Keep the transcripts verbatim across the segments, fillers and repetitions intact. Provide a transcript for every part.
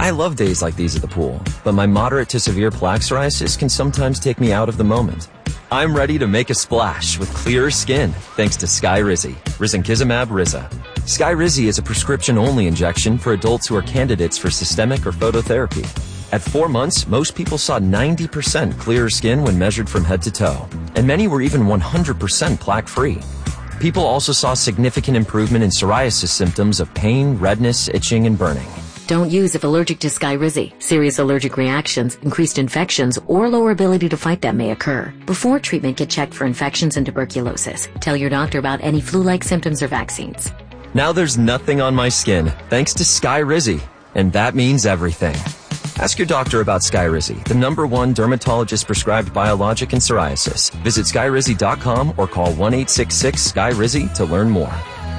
I love days like these at the pool, but my moderate to severe plaque psoriasis can sometimes take me out of the moment. I'm ready to make a splash with clearer skin thanks to Skyrizi, risankizumab Riza. Skyrizi is a prescription-only injection for adults who are candidates for systemic or phototherapy. At four months, most people saw ninety percent clearer skin when measured from head to toe, and many were even one hundred percent plaque-free. People also saw significant improvement in psoriasis symptoms of pain, redness, itching, and burning. Don't use if allergic to Skyrizi. Serious allergic reactions, increased infections, or lower ability to fight them may occur. Before treatment, get checked for infections and tuberculosis. Tell your doctor about any flu-like symptoms or vaccines. Now there's nothing on my skin thanks to Skyrizi, and that means everything. Ask your doctor about Skyrizi, the number one dermatologist-prescribed biologic in psoriasis. Visit skyrizi dot com or call one eight six six Sky Rizi to learn more.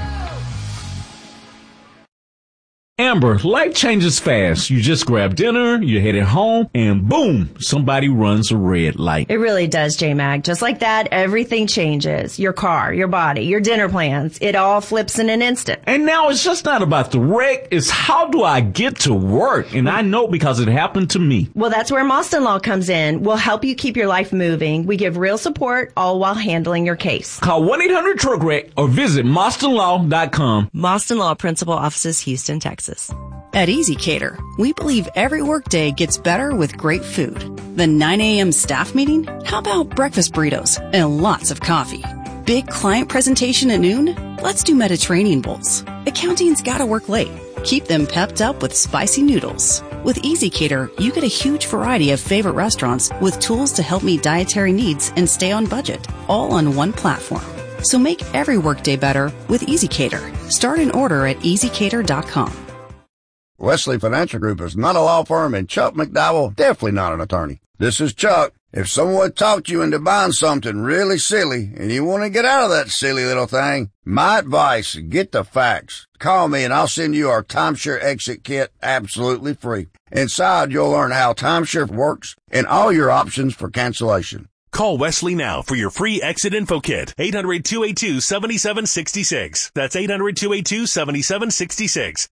Amber, life changes fast. You just grab dinner, you're headed home, and boom, somebody runs a red light. It really does, J-Mag. Just like that, everything changes. Your car, your body, your dinner plans. It all flips in an instant. And now it's just not about the wreck. It's how do I get to work? And I know because it happened to me. Well, that's where Mostyn Law comes in. We'll help you keep your life moving. We give real support, all while handling your case. Call one eight hundred truck wreck or visit mostyn law dot com. Mostyn Law Principal Offices, Houston, Texas. At Easy Cater, we believe every workday gets better with great food. The nine a.m. staff meeting? How about breakfast burritos and lots of coffee? Big client presentation at noon? Let's do Mediterranean bowls. Accounting's gotta work late. Keep them pepped up with spicy noodles. With Easy Cater, you get a huge variety of favorite restaurants with tools to help meet dietary needs and stay on budget, all on one platform. So make every workday better with Easy Cater. Start an order at easy cater dot com. Wesley Financial Group is not a law firm, and Chuck McDowell definitely not an attorney. This is Chuck. If someone talked you into buying something really silly and you want to get out of that silly little thing, my advice, get the facts. Call me and I'll send you our timeshare exit kit absolutely free. Inside, you'll learn how timeshare works and all your options for cancellation. Call Wesley now for your free exit info kit. eight hundred, two eight two, seven seven six six. That's eight hundred, two eight two, seven seven six six.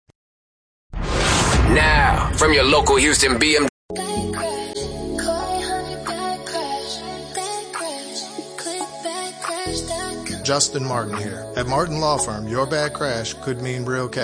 Now, from your local Houston B M Justin Martin here. At Martin Law Firm, your bad crash could mean real cash.